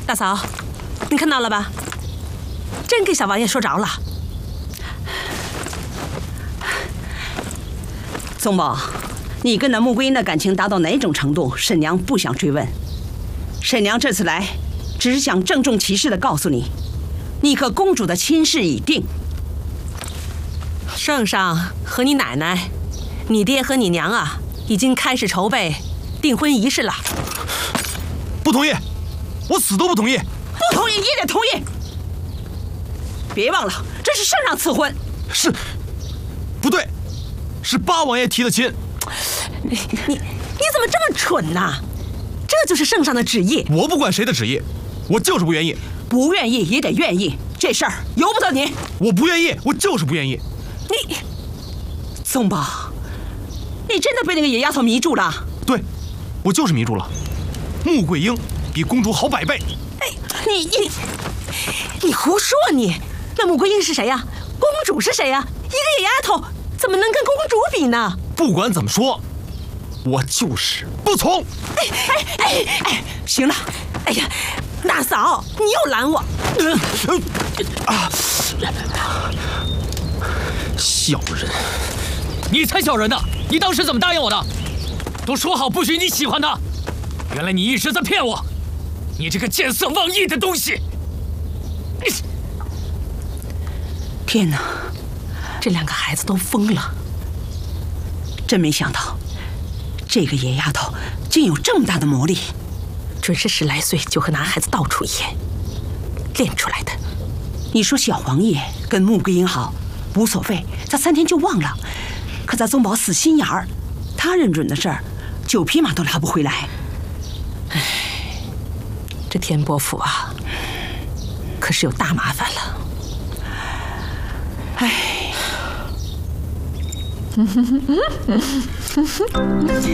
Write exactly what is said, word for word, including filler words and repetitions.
大嫂，你看到了吧？真给小王爷说着了。 宗宝，你跟那穆桂英的感情达到哪种程度，沈娘不想追问。沈娘这次来，只是想郑重其事地告诉你，你和公主的亲事已定。 圣上和你奶奶、你爹和你娘啊，已经开始筹备订婚仪式了。 不同意，我死都不同意。 不同意也得同意。别忘了，这是圣上赐婚。 是，不对，是八王爷提的亲。 你你你怎么这么蠢呢？这就是圣上的旨意。 我不管谁的旨意，我就是不愿意。 不愿意也得愿意，这事儿由不得你。 我不愿意，我就是不愿意。 你，宗宝，你真的被那个野丫头迷住了？ 对，我就是迷住了。穆桂英比公主好百倍。 哎，你你你胡说你！那穆桂英是谁呀？公主是谁呀？一个野丫头怎么能跟公主比呢？ 不管怎么说，我就是不从。 哎哎哎哎，行了， 哎呀，大嫂，你又拦我。 呃呃、啊！小人， 你才小人呢！你当时怎么答应我的？都说好不许你喜欢他，原来你一直在骗我！你这个见色忘义的东西！ 天哪， 这两个孩子都疯了！ 真没想到，这个野丫头竟有这么大的魔力， 准是十来岁就和男孩子到处演练出来的。 你说小王爷跟穆桂英好无所谓，他三天就忘了。可咱宗宝死心眼儿，他认准的事儿，九匹马都拉不回来。 唉，这天波府啊，可是有大麻烦了。唉。